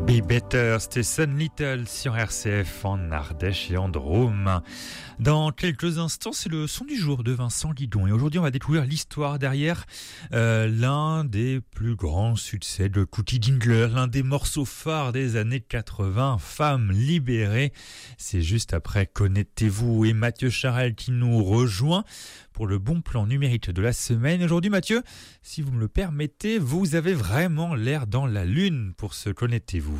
Be Better, c'était Sun Little sur RCF en Ardèche et en Drôme. Dans quelques instants, c'est le son du jour de Vincent Guidon. Et aujourd'hui, on va découvrir l'histoire derrière l'un des plus grands succès de Cookie Jingler, l'un des morceaux phares des années 80, Femmes libérées. C'est juste après Connectez-vous et Mathieu Charel qui nous rejoint pour le bon plan numérique de la semaine. Aujourd'hui, Mathieu, si vous me le permettez, vous avez vraiment l'air dans la lune pour ce Connectez-vous.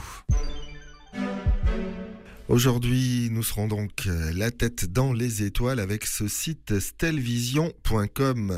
Aujourd'hui, nous serons donc la tête dans les étoiles avec ce site stelvision.com,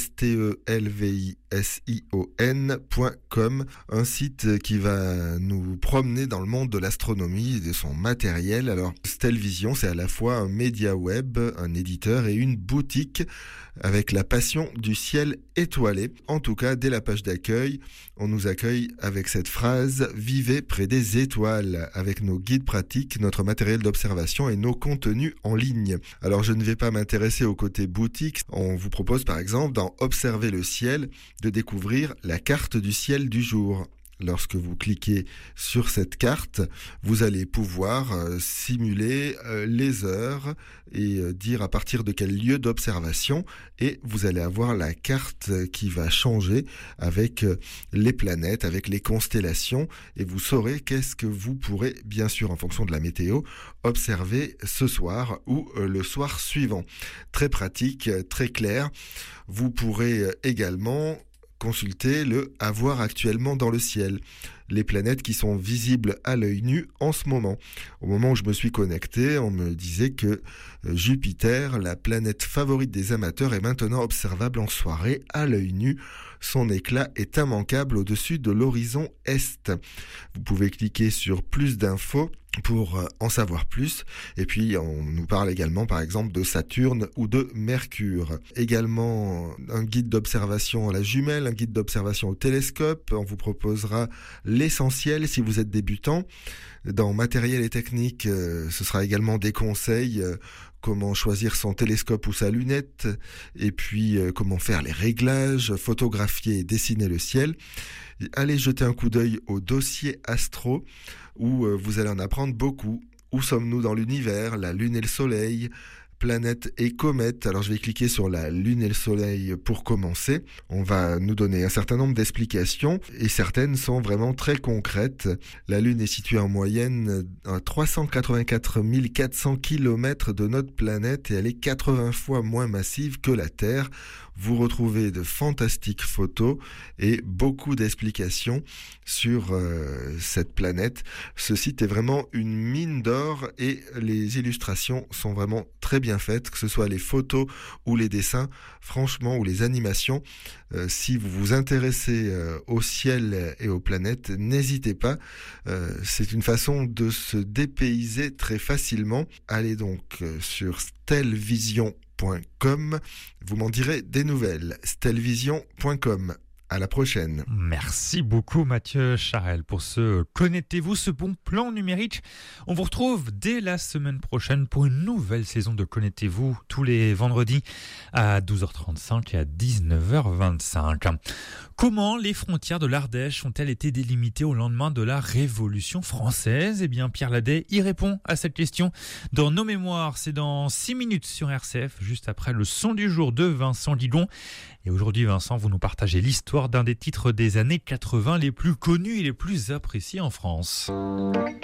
stelvision.com, un site qui va nous promener dans le monde de l'astronomie et de son matériel. Alors, Stelvision, c'est à la fois un média web, un éditeur et une boutique avec la passion du ciel étoilé. En tout cas, dès la page d'accueil, on nous accueille avec cette phrase « Vivez près des étoiles » avec nos guides pratiques, notre matériel d'observation et nos contenus en ligne. Alors, je ne vais pas m'intéresser au côté boutique. On vous propose par exemple, dans Observer le ciel, de découvrir la carte du ciel du jour. Lorsque vous cliquez sur cette carte, vous allez pouvoir simuler les heures et dire à partir de quel lieu d'observation, et vous allez avoir la carte qui va changer avec les planètes, avec les constellations, et vous saurez qu'est-ce que vous pourrez, bien sûr en fonction de la météo, observer ce soir ou le soir suivant. Très pratique, très clair. Vous pourrez également consulter le « Avoir actuellement dans le ciel », les planètes qui sont visibles à l'œil nu en ce moment. Au moment où je me suis connecté, on me disait que Jupiter, la planète favorite des amateurs, est maintenant observable en soirée à l'œil nu. Son éclat est immanquable au-dessus de l'horizon est. Vous pouvez cliquer sur plus d'infos pour en savoir plus. Et puis, on nous parle également, par exemple, de Saturne ou de Mercure. Également, un guide d'observation à la jumelle, un guide d'observation au télescope. On vous proposera l'essentiel si vous êtes débutant. Dans matériel et technique, ce sera également des conseils, comment choisir son télescope ou sa lunette, et puis comment faire les réglages, photographier et dessiner le ciel. Allez jeter un coup d'œil au dossier Astro, où vous allez en apprendre beaucoup. Où sommes-nous dans l'univers, la Lune et le Soleil, planètes et comètes. Alors je vais cliquer sur la Lune et le Soleil pour commencer. On va nous donner un certain nombre d'explications et certaines sont vraiment très concrètes. La Lune est située en moyenne à 384 400 km de notre planète et elle est 80 fois moins massive que la Terre. Vous retrouvez de fantastiques photos et beaucoup d'explications sur cette planète. Ce site est vraiment une mine d'or et les illustrations sont vraiment très bien faites, que ce soit les photos ou les dessins, franchement, ou les animations. Si vous vous intéressez au ciel et aux planètes, n'hésitez pas. C'est une façon de se dépayser très facilement. Allez donc sur stelvision.com. Vous m'en direz des nouvelles. stelvision.com. À la prochaine. Merci beaucoup Mathieu Charel pour ce Connectez-vous, ce bon plan numérique. On vous retrouve dès la semaine prochaine pour une nouvelle saison de Connectez-vous tous les vendredis à 12h35 et à 19h25. Comment les frontières de l'Ardèche ont-elles été délimitées au lendemain de la Révolution française ? Eh bien, Pierre Ladet y répond à cette question dans Nos Mémoires. C'est dans 6 minutes sur RCF, juste après le son du jour de Vincent Guidon. Et aujourd'hui, Vincent, vous nous partagez l'histoire d'un des titres des années 80 les plus connus et les plus appréciés en France.